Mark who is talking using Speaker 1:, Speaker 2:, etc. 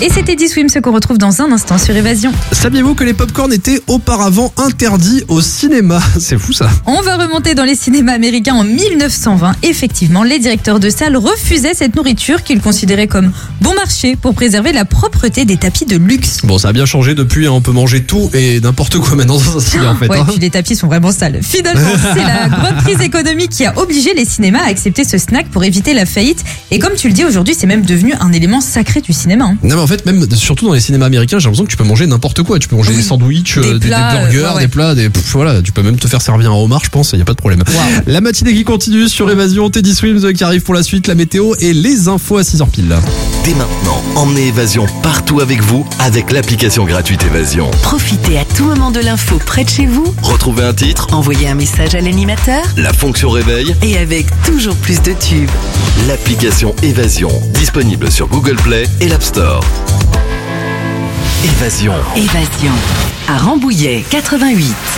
Speaker 1: Et c'était Eddie Swim, ce qu'on retrouve dans un instant sur Évasion.
Speaker 2: Saviez-vous que les pop-corn étaient auparavant interdits au cinéma? C'est fou ça.
Speaker 1: On va remonter dans les cinémas américains en 1920. Effectivement, les directeurs de salles refusaient cette nourriture qu'ils considéraient comme bon marché pour préserver la propreté des tapis de luxe.
Speaker 2: Bon, ça a bien changé depuis, hein. On peut manger tout et n'importe quoi maintenant dans un cinéma en fait.
Speaker 1: Ouais,
Speaker 2: hein.
Speaker 1: puis les tapis sont vraiment sales. Finalement, c'est la grande crise économique qui a obligé les cinémas à accepter ce snack pour éviter la faillite. Et comme tu le dis, aujourd'hui, c'est même devenu un élément sacré du cinéma. Hein.
Speaker 2: Non mais en fait, même surtout dans les cinémas américains, j'ai l'impression que tu peux manger n'importe quoi. Tu peux manger des sandwichs,
Speaker 1: Des
Speaker 2: des
Speaker 1: plats,
Speaker 2: burgers,
Speaker 1: ouais.
Speaker 2: des plats, voilà. Tu peux même te faire servir un homard, je pense. Il y a pas de problème.
Speaker 1: Wow.
Speaker 2: La matinée qui continue sur Évasion, Teddy Swims qui arrive pour la suite, la météo et les infos à 6h pile.
Speaker 3: Dès maintenant, emmenez Évasion partout avec vous avec l'application gratuite Évasion.
Speaker 4: Profitez à tout moment de l'info près de chez vous.
Speaker 3: Retrouvez un titre,
Speaker 4: Envoyez un message à l'animateur.
Speaker 3: la fonction réveil,
Speaker 4: Et avec toujours plus de tubes.
Speaker 3: l'application Évasion, disponible sur Google Play et l'App Store. Évasion.
Speaker 4: Évasion. À Rambouillet, 88.